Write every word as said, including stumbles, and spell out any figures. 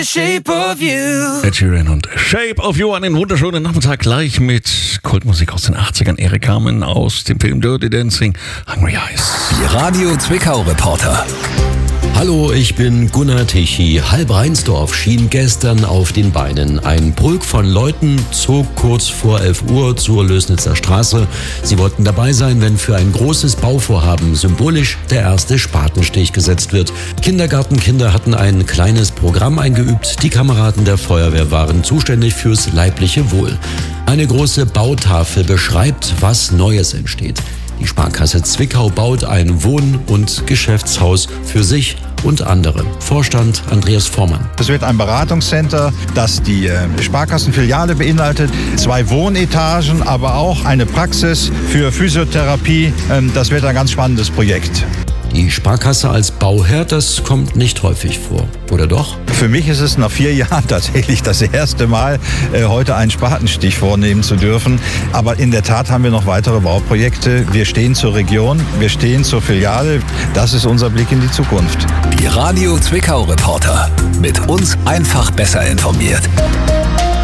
Shape of You. Ed Sheeran und Shape of You. Einen wunderschönen Nachmittag gleich mit Kultmusik aus den achtzigern. Erik Carmen aus dem Film Dirty Dancing, Hungry Eyes. Die Radio Zwickau Reporter. Hallo, ich bin Gunnar Tichy. Halb Reinsdorf schien gestern auf den Beinen. Ein Pulk von Leuten zog kurz vor elf Uhr zur Lößnitzer Straße. Sie wollten dabei sein, wenn für ein großes Bauvorhaben symbolisch der erste Spatenstich gesetzt wird. Kindergartenkinder hatten ein kleines Programm eingeübt. Die Kameraden der Feuerwehr waren zuständig fürs leibliche Wohl. Eine große Bautafel beschreibt, was Neues entsteht. Die Sparkasse Zwickau baut ein Wohn- und Geschäftshaus für sich und andere. Vorstand Andreas Vormann. Es wird ein Beratungscenter, das die Sparkassenfiliale beinhaltet, zwei Wohnetagen, aber auch eine Praxis für Physiotherapie. Das wird ein ganz spannendes Projekt. Die Sparkasse als Bauherr, das kommt nicht häufig vor, oder doch? Für mich ist es nach vier Jahren tatsächlich das erste Mal, äh, heute einen Spatenstich vornehmen zu dürfen. Aber in der Tat haben wir noch weitere Bauprojekte. Wir stehen zur Region, wir stehen zur Filiale. Das ist unser Blick in die Zukunft. Die Radio Zwickau Reporter. Mit uns einfach besser informiert.